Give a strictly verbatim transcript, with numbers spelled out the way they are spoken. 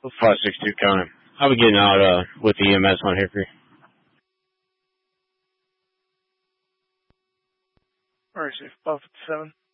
five six two county. I'll be getting out uh, with the E M S on Hickory. All right, five fifty-seven.